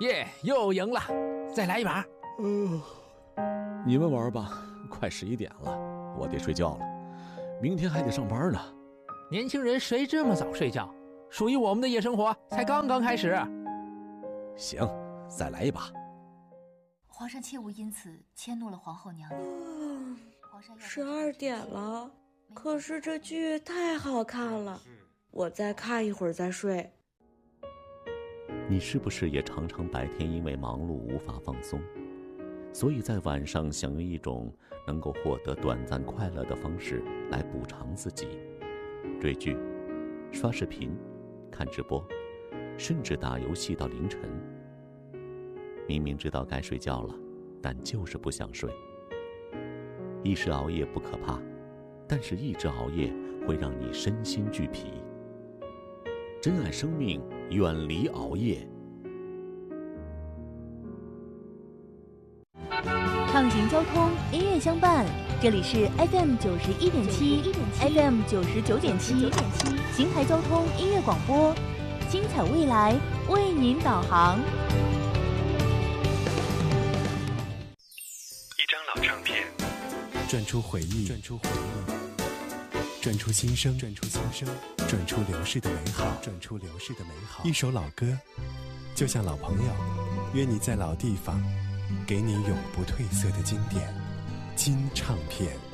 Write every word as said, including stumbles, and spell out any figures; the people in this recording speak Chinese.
耶，又赢了，再来一把。 嗯、呃，你们玩吧，快十一点了，我得睡觉了，明天还得上班呢。 年轻人谁这么早睡觉？属于我们的夜生活才刚刚开始。 行，再来一把。 皇上切勿因此迁怒了皇后娘娘。 嗯，十二点了，可是这剧太好看了，我再看一会儿再睡。 你是不是也常常白天因为忙碌无法放松，所以在晚上想用一种能够获得短暂快乐的方式来补偿自己？追剧、刷视频、看直播，甚至打游戏到凌晨。明明知道该睡觉了，但就是不想睡。一时熬夜不可怕，但是一直熬夜会让你身心俱疲。珍爱生命，远离熬夜。 畅行交通，音乐相伴。这里是 F M 九十一点七 ，F M 九十九点七，邢台交通音乐广播，精彩未来为您导航。 一张老唱片， 转出回忆，转出回忆，转出心声，转出心声，转出流逝的美好，转出流逝的美好。一首老歌，就像老朋友，约你在老地方，给你永不褪色的经典。金唱片。